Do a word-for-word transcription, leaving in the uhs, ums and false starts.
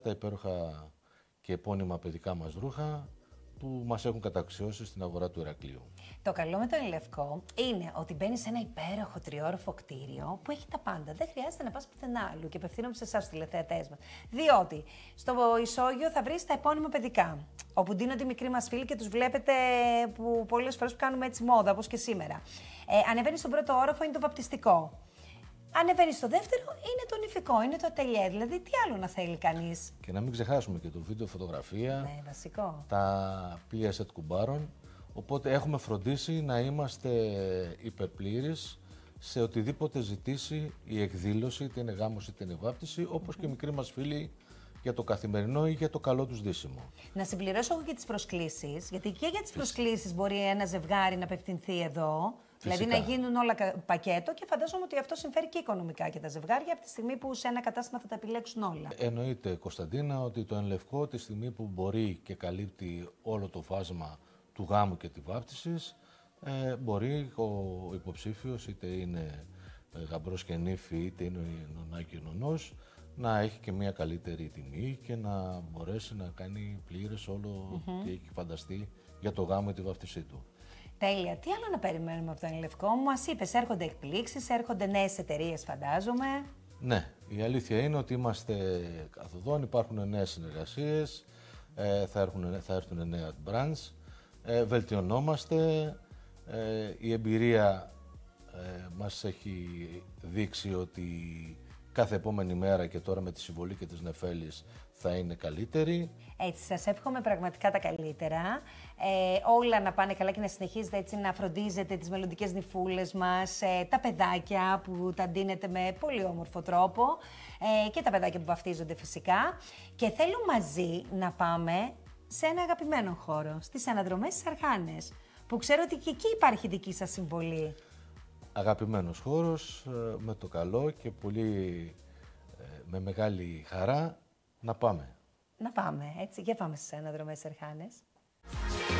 τα υπέροχα και επώνυμα παιδικά μας ρούχα που μας έχουν καταξιώσει στην αγορά του Ηρακλείου. Το καλό με το Ελευκό είναι ότι μπαίνει σε ένα υπέροχο τριόροφο κτίριο που έχει τα πάντα. Δεν χρειάζεται να πας πουθενά άλλου και απευθύνομαι σε εσάς, τους τηλεθεατές μας. Διότι στο ισόγειο θα βρεις τα επώνυμα παιδικά, όπου ντύνονται οι μικροί μας φίλοι και τους βλέπετε που πολλές φορές που κάνουμε έτσι μόδα, όπως και σήμερα. Ε, ανεβαίνει στον πρώτο όροφο, είναι το βαπτιστικό. Ανεβαίνει στο δεύτερο, είναι το νηφικό, είναι το ατελιέ. Δηλαδή, τι άλλο να θέλει κανείς. Και να μην ξεχάσουμε και το βίντεο φωτογραφία, Ναι, βασικό. τα πλοία σετ κουμπάρων. Οπότε έχουμε φροντίσει να είμαστε υπερπλήρεις σε οτιδήποτε ζητήσει η εκδήλωση, είτε είναι γάμος είτε είναι βάπτιση, όπως και οι μικροί μας φίλοι για το καθημερινό ή για το καλό τους ντύσιμο. Να συμπληρώσω εγώ και τις προσκλήσεις, γιατί και για τις προσκλήσεις μπορεί ένα ζευγάρι να απευθυνθεί εδώ. Φυσικά. Δηλαδή να γίνουν όλα πακέτο και φαντάζομαι ότι αυτό συμφέρει και οικονομικά και τα ζευγάρια από τη στιγμή που σε ένα κατάστημα θα τα επιλέξουν όλα. Εννοείται, Κωνσταντίνα, ότι το Εν Λευκό τη στιγμή που μπορεί και καλύπτει όλο το φάσμα του γάμου και τη βάπτισης, ε, μπορεί ο υποψήφιος, είτε είναι γαμπρός και νύφη, είτε είναι νονά και νονός, να έχει και μια καλύτερη τιμή και να μπορέσει να κάνει πλήρες όλο mm-hmm. τι έχει φανταστεί για το γάμο και τη βάφτισή του. Τέλεια. Τι άλλο να περιμένουμε από το Εν Λευκό? Μας είπες, έρχονται εκπλήξεις, έρχονται νέες εταιρείες, φαντάζομαι. Ναι, η αλήθεια είναι ότι είμαστε καθοδόν, υπάρχουν νέες συνεργασίες, ε, θα, έρχουν, θα έρθουν νέα brands, ε, βελτιωνόμαστε, ε, η εμπειρία ε, μας έχει δείξει ότι κάθε επόμενη μέρα και τώρα με τη συμβολή και της Νεφέλης θα είναι καλύτερη. Έτσι, σας εύχομαι πραγματικά τα καλύτερα. Ε, όλα να πάνε καλά και να συνεχίζετε έτσι να φροντίζετε τις μελλοντικές νυφούλες μας, ε, τα παιδάκια που τα ντύνετε με πολύ όμορφο τρόπο ε, και τα παιδάκια που βαφτίζονται φυσικά. Και θέλω μαζί να πάμε σε ένα αγαπημένο χώρο, στις αναδρομές στις Αρχάνες, που ξέρω ότι και εκεί υπάρχει δική σας συμβολή. Αγαπημένος χώρος, με το καλό και πολύ με μεγάλη χαρά να πάμε. Να πάμε, έτσι, για πάμε στις αναδρομές στις Αρχάνες.